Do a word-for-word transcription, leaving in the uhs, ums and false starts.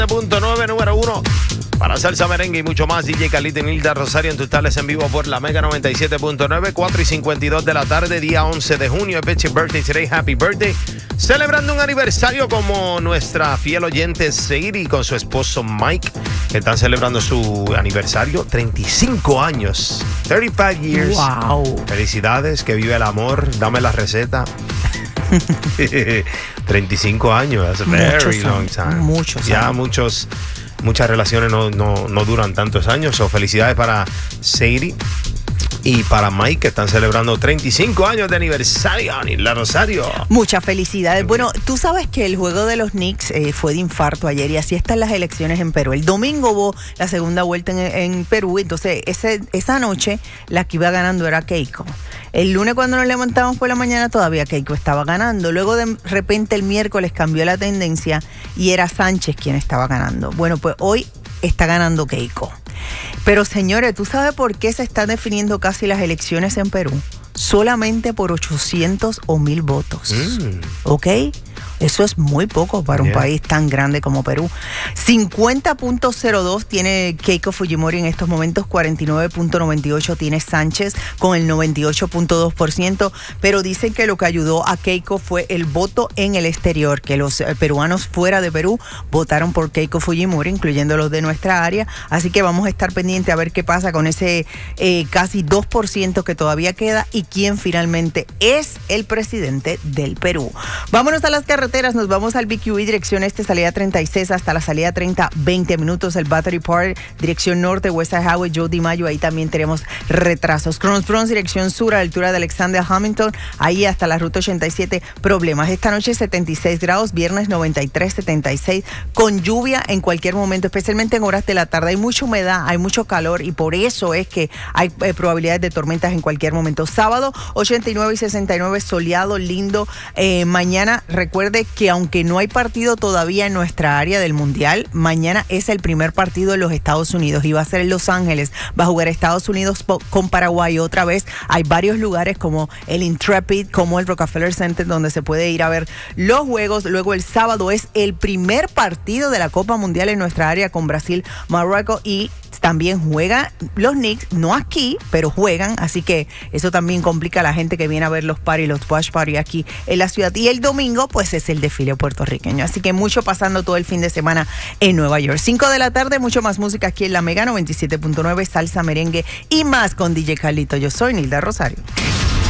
punto nueve, número uno para salsa, merengue y mucho más. D J Carlito y Nilda Rosario en tus tardes en vivo por la Mega noventa y siete punto nueve, cuatro y cincuenta y dos de la tarde, día once de junio. Happy birthday today, happy birthday. Celebrando un aniversario como nuestra fiel oyente Seiri con su esposo Mike, que están celebrando su aniversario, treinta y cinco años. treinta y cinco years. Wow. Felicidades, que vive el amor. Dame la receta. treinta y cinco años, that's a very Muchos long años, time. muchos ya años. muchos, muchas relaciones no, no, no duran tantos años. So, felicidades para Sadie y para Mike, que están celebrando treinta y cinco años de aniversario. La Rosario. Muchas felicidades. Bueno, tú sabes que el juego de los Knicks eh, fue de infarto ayer y así están las elecciones en Perú. El domingo hubo la segunda vuelta en, en Perú, entonces ese, esa noche la que iba ganando era Keiko. El lunes cuando nos levantamos por la mañana todavía Keiko estaba ganando. Luego de repente el miércoles cambió la tendencia y era Sánchez quien estaba ganando. Bueno, pues hoy está ganando Keiko. Pero señores, ¿tú sabes por qué se están definiendo casi las elecciones en Perú? Solamente por ochocientos o mil votos. Mm. ¿Ok? Eso es muy poco para un Yeah. país tan grande como Perú. cincuenta punto cero dos tiene Keiko Fujimori en estos momentos, cuarenta y nueve punto noventa y ocho tiene Sánchez con el noventa y ocho punto dos por ciento, pero dicen que lo que ayudó a Keiko fue el voto en el exterior, que los eh, peruanos fuera de Perú votaron por Keiko Fujimori, incluyendo los de nuestra área, así que vamos a estar pendientes a ver qué pasa con ese eh, casi dos por ciento que todavía queda y quién finalmente es el presidente del Perú. Vámonos a las carreteras. Nos vamos al B Q E, dirección este, salida treinta y seis hasta la salida treinta, veinte minutos. El Battery Park, dirección norte, West Side Highway, Joe DiMaggio, ahí también tenemos retrasos. Cross Bronx, dirección sur, a la altura de Alexander Hamilton, ahí hasta la ruta ochenta y siete, problemas. Esta noche setenta y seis grados, viernes noventa y tres, setenta y seis, con lluvia en cualquier momento, especialmente en horas de la tarde. Hay mucha humedad, hay mucho calor y por eso es que hay eh, probabilidades de tormentas en cualquier momento. Sábado, ochenta y nueve y sesenta y nueve, soleado, lindo. Eh, mañana, recuerde que aunque no hay partido todavía en nuestra área del Mundial, mañana es el primer partido de los Estados Unidos y va a ser en Los Ángeles. Va a jugar Estados Unidos con Paraguay otra vez. Hay varios lugares como el Intrepid, como el Rockefeller Center, donde se puede ir a ver los juegos. Luego el sábado es el primer partido de la Copa Mundial en nuestra área con Brasil, Marruecos, y también juegan los Knicks, no aquí, pero juegan, así que eso también complica a la gente que viene a ver los parties, los watch parties aquí en la ciudad. Y el domingo, pues es el desfile puertorriqueño, así que mucho pasando todo el fin de semana en Nueva York. cinco de la tarde, mucho más música aquí en la Mega noventa y siete punto nueve, salsa, merengue y más con D J Carlito. Yo soy Nilda Rosario.